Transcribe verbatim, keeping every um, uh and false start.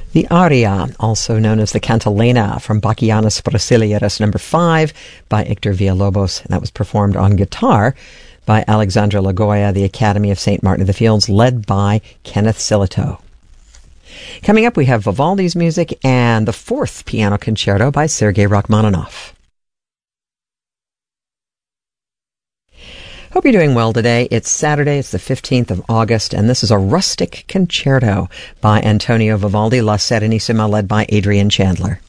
The aria, also known as the cantilena, from Bachianas Brasileiras number five by Hector Villalobos, and that was performed on guitar by Alexandra Lagoya, the Academy of Saint Martin of the Fields, led by Kenneth Silito. Coming up, we have Vivaldi's music and the fourth piano concerto by Sergei Rachmaninoff. Hope you're doing well today. It's Saturday, it's the fifteenth of August, and this is a rustic concerto by Antonio Vivaldi, La Serenissima, led by Adrian Chandler.